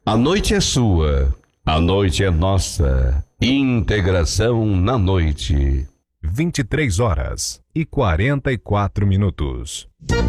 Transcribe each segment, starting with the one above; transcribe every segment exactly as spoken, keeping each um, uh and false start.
A noite é sua, a noite é nossa. Integração na noite. vinte e três horas e quarenta e quatro minutos.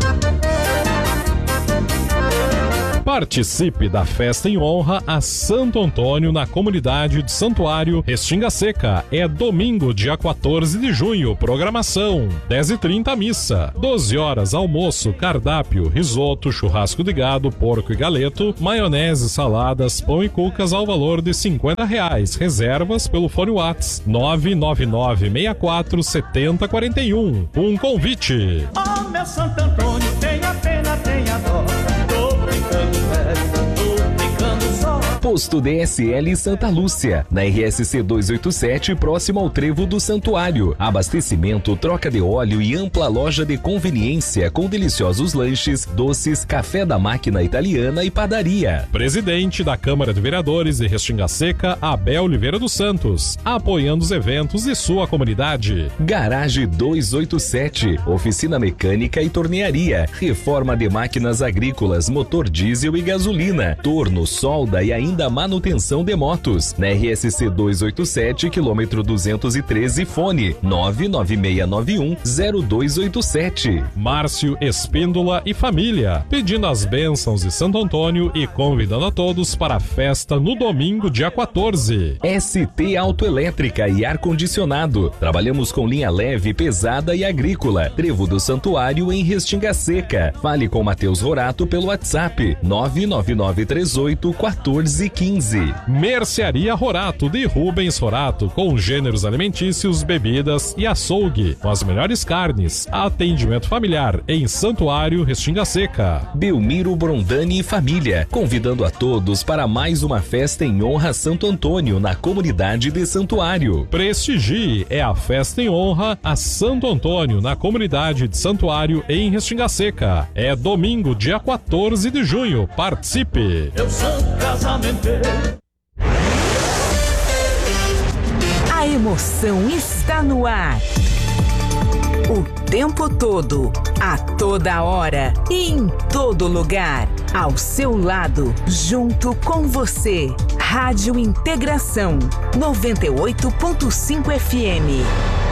Participe da festa em honra a Santo Antônio na comunidade de Santuário Restinga Seca. É domingo, dia quatorze de junho. Programação: dez e trinta missa, doze horas almoço, cardápio, risoto, churrasco de gado, porco e galeto, maionese, saladas, pão e cucas ao valor de cinquenta reais. Reservas pelo fone WhatsApp nove nove nove seis quatro sete zero quatro um. Um convite. Oh, meu Santo Antônio, tenha pena, tenha dó. Tô brincando velho, tô brincando só. Posto D S L Santa Lúcia, na R S C duzentos e oitenta e sete, próximo ao Trevo do Santuário. Abastecimento, troca de óleo e ampla loja de conveniência com deliciosos lanches, doces, café da máquina italiana e padaria. Presidente da Câmara de Vereadores de Restinga Seca, Abel Oliveira dos Santos, apoiando os eventos de sua comunidade. Garage duzentos e oitenta e sete, oficina mecânica e tornearia, reforma de máquinas agrícolas, motor diesel e gasolina, torno, solda e ainda manutenção de motos. Na R S C duzentos e oitenta e sete, quilômetro duzentos e treze, fone nove nove seis nove um zero dois oito sete. Márcio Espíndola e família, pedindo as bênçãos de Santo Antônio e convidando a todos para a festa no domingo, dia quatorze. S T Autoelétrica e Ar-Condicionado. Trabalhamos com linha leve, pesada e agrícola. Trevo do Santuário em Restinga Seca. Fale com Matheus Rorato pelo WhatsApp nove nove nove três oito um quatro um cinco. Mercearia Rorato de Rubens Rorato, com gêneros alimentícios, bebidas e açougue, com as melhores carnes. Atendimento familiar em Santuário Restinga Seca. Belmiro Brondani e família, convidando a todos para mais uma festa em honra a Santo Antônio na comunidade de Santuário. Prestigie, é a festa em honra a Santo Antônio na comunidade de Santuário em Restinga Seca. É domingo, dia quatorze de junho. Participe! Eu santo casamento. A emoção está no ar. O tempo todo, a toda hora e em todo lugar. Ao seu lado, junto com você. Rádio Integração noventa e oito ponto cinco F M.